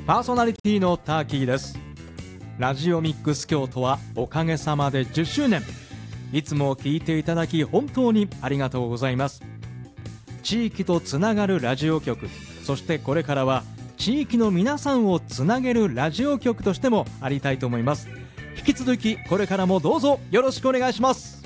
パーソナリティのターキーです。ラジオミックス京都はおかげさまで10周年。いつも聞いていただき本当にありがとうございます。地域とつながるラジオ局、そしてこれからは地域の皆さんをつなげるラジオ局としてもありたいと思います。引き続きこれからもどうぞよろしくお願いします。